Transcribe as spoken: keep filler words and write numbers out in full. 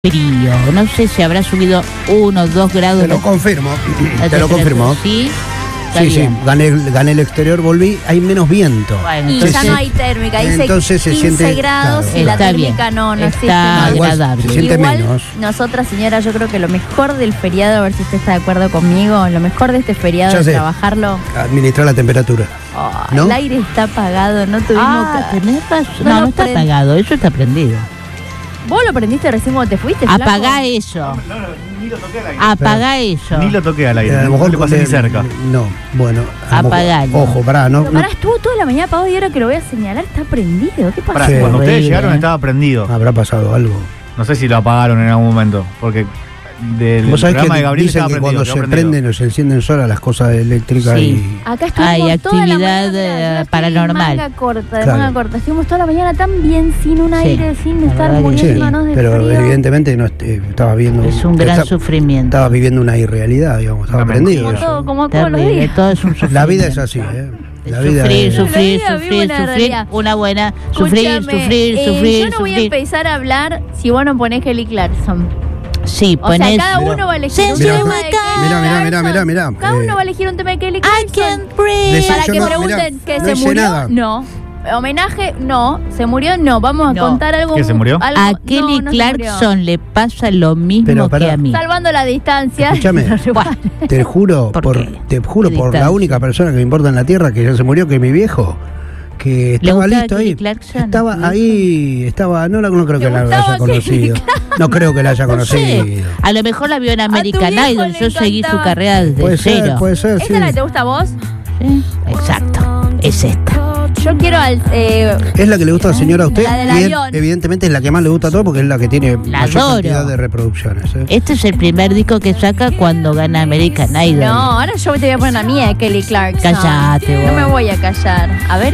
frío. No sé si habrá subido uno o dos grados. Te lo confirmo. Te lo confirmo. Sí, sí, sí. Gané, gané el exterior, volví. Hay menos viento. Bueno, y entonces, ya no hay térmica. Dice entonces se quince siente, grados claro, y la está térmica bien, no, no existe. está Ah, igual agradable. se siente Igual, menos. nosotras, señora, yo creo que lo mejor del feriado, a ver si usted está de acuerdo conmigo, lo mejor de este feriado Ya es sé. trabajarlo. Administrar la temperatura. Oh, ¿No? El aire está apagado, no tuvimos Ah, que... tenés razón. No No, lo no está prend- apagado, eso está prendido. ¿Vos lo prendiste recién cuando te fuiste, flaco? Apagá eso. No, no, ni lo toqué al aire. Apagá eso. Ni lo toqué al Eh, aire. a lo no mejor le pasé le- ni cerca. No, bueno. a lo mejor- Apagalo. Ojo, pará, no. Pero no- pará, estuvo toda la mañana apagado y ahora que lo voy a señalar está prendido. ¿Qué pasó? Pará, Sí. cuando ustedes Horrible, llegaron ¿eh? estaba prendido. habrá pasado algo. No sé si lo apagaron en algún momento. Porque del Vos sabés programa que de Gabriel dicen estaba que prendido. cuando quedó se prendido. prenden o se encienden solas las cosas eléctricas Sí. y. Acá estuvimos Hay toda la actividad, mañana, mira, eh, yo estoy paranormal. De manga corta, de Claro. manga corta. Estuvimos toda la mañana tan bien, sin un Sí, aire, sin la estar verdad que Sí, muriéndonos de pero frío. evidentemente no est- eh, estaba viendo. Es un gran esta- sufrimiento. Estabas viviendo una irrealidad, digamos. Estaba Una prendido. Como eso. todo, como todos los Terrible, días. todo es un sufrimiento. La vida es así, ¿eh? La Sufrir, vida es. sufrir, La vida sufrir, vive una sufrir, realidad. una buena. Sufrir, Escúchame, sufrir, eh, sufrir, yo no voy a sufrir. empezar a hablar si vos no ponés Kelly Clarkson. Sí, O sea, ponés. cada Mirá. uno va a elegir un Sensual tema de Kelly Mirá, mirá, mirá, Clarkson. mirá, mirá. Cada Eh, uno va a elegir un tema de Kelly I Clarkson. can't breathe. Decía Para yo que no- pregunten mirá, que no se hice murió, nada. no. Homenaje, no. Se murió, no. Vamos a No. contar algo. ¿Qué, se murió? algo- A no, Kelly no se murió. Clarkson le pasa lo mismo Pero, que pará. a mí. Salvando la distancia. Escúchame. Bueno, Te juro, ¿Por por, qué? te juro ¿Qué por la distancia? única persona que me importa en la tierra que ya se murió, que es mi viejo, que estaba gustaba listo Kelly ahí. Clarkson? Estaba ¿Tu ahí, estaba, no, la- no creo ¿Te que la gustaba haya Kelly conocido. No creo que la haya no sé. conocido. A lo mejor la vio en American viejo Idol. le Yo seguí su encantaba. carrera desde Puede cero. ser, puede ser, ¿Esta sí. es la que te gusta a vos? Sí, exacto. Es esta. Yo quiero al. Eh, Es la que le gusta a la señora a usted La del y es- avión. evidentemente es la que más le gusta a todo porque es la que tiene La mayor adoro. cantidad de reproducciones. ¿eh? Este es el primer disco que saca cuando gana American Idol. no, ahora yo te voy a poner a mí, a Kelly Clarkson. Cállate, vos. No me voy a callar. A ver.